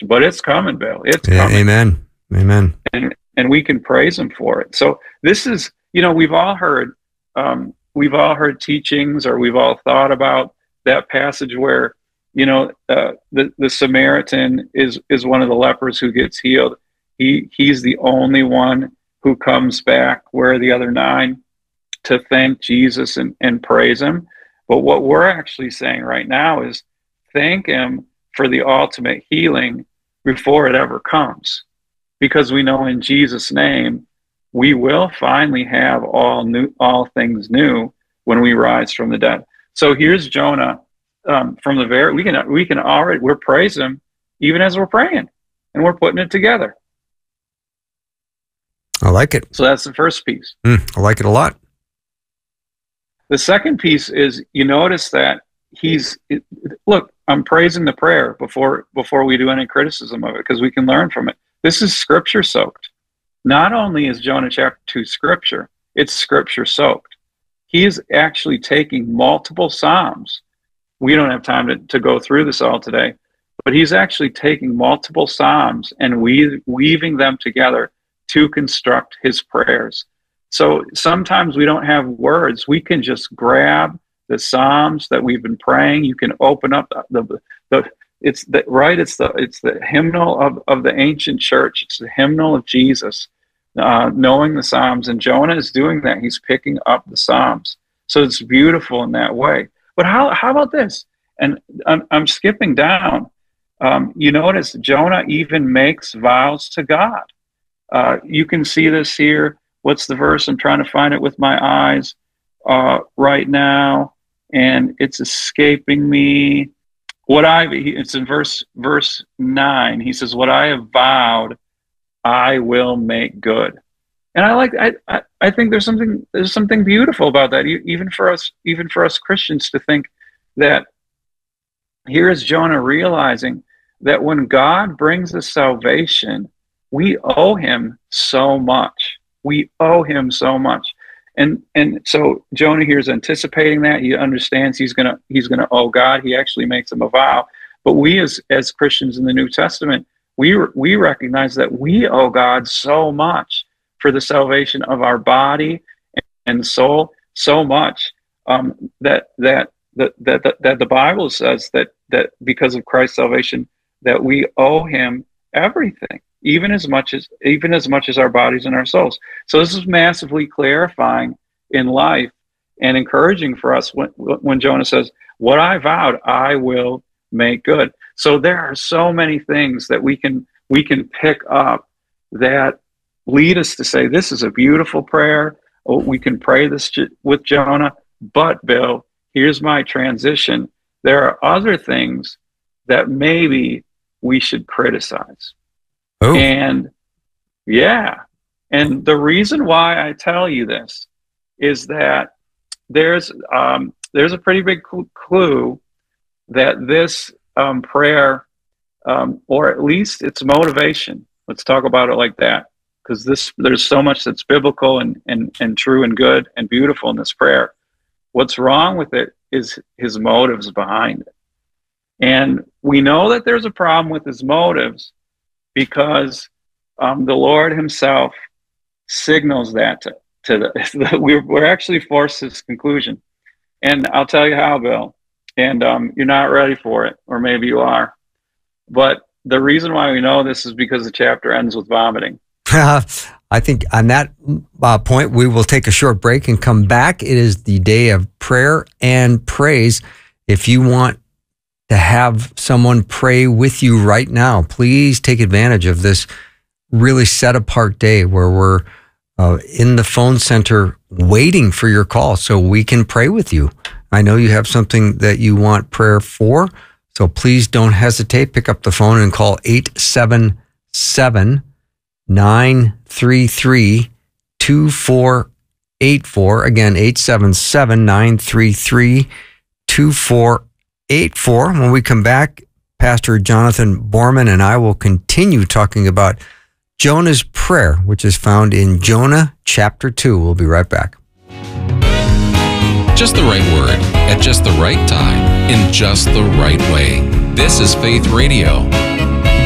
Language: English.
tribulation, but it's coming, Bill. It's coming. Amen. And we can praise him for it. So this is, we've all heard teachings, or we've all thought about that passage where, the Samaritan is one of the lepers who gets healed. He's the only one who comes back, where the other 9 to thank Jesus and praise him. But what we're actually saying right now is thank him for the ultimate healing before it ever comes. Because we know in Jesus' name, we will finally have all things new when we rise from the dead. So here's Jonah from the very, we can already, we're praising him even as we're praying, and we're putting it together. I like it. So that's the first piece. I like it a lot. The second piece is, you notice that look, I'm praising the prayer before we do any criticism of it, because we can learn from it. This is scripture soaked. Not only is Jonah chapter 2 scripture, it's scripture soaked. He is actually taking multiple Psalms. We don't have time to go through this all today, but he's actually taking multiple Psalms and weaving them together to construct his prayers. So sometimes we don't have words. We can just grab the Psalms that we've been praying. You can open up it's the hymnal of the ancient church. It's the hymnal of Jesus, knowing the Psalms. And Jonah is doing that. He's picking up the Psalms. So it's beautiful in that way. But how about this? And I'm skipping down. You notice Jonah even makes vows to God. You can see this here. What's the verse? I'm trying to find it with my eyes right now, and it's escaping me. It's in verse 9. He says, "What I have vowed, I will make good." And I think there's something beautiful about that, even for us Christians, to think that here is Jonah realizing that when God brings us salvation, we owe him so much. We owe him so much. And so Jonah here is anticipating that. He understands he's gonna owe God. He actually makes him a vow. But we as Christians in the New Testament, we recognize that we owe God so much for the salvation of our body and soul, so much that the Bible says that because of Christ's salvation, that we owe him everything, even as much as our bodies and our souls. So this is massively clarifying in life and encouraging for us when Jonah says, "What I vowed, I will make good." So there are so many things that we can pick up that lead us to say, this is a beautiful prayer. We can pray this with Jonah. But Bill, here's my transition. There are other things that maybe we should criticize. Oh. And the reason why I tell you this is that there's a pretty big clue that this prayer, or at least its motivation, let's talk about it like that, because there's so much that's biblical and true and good and beautiful in this prayer. What's wrong with it is his motives behind it. And we know that there's a problem with his motives because the Lord himself signals that we're actually forced to this conclusion. And I'll tell you how, Bill. And you're not ready for it, or maybe you are. But the reason why we know this is because the chapter ends with vomiting. I think on that point, we will take a short break and come back. It is the day of prayer and praise. If you want to have someone pray with you right now, please take advantage of this really set apart day where we're in the phone center waiting for your call so we can pray with you. I know you have something that you want prayer for, so please don't hesitate. Pick up the phone and call 877-933-2484. Again, 877-933-2484. When we come back, Pastor Jonathan Borman and I will continue talking about Jonah's prayer, which is found in Jonah chapter 2. We'll be right back. Just the right word, at just the right time, in just the right way. This is Faith Radio.